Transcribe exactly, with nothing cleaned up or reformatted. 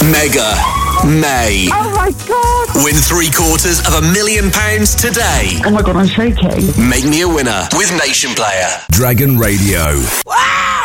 Mega May. Oh my God. Win three quarters of a million pounds today. Oh my God, I'm shaking. Make me a winner with Nation Player. Dragon Radio. Wow!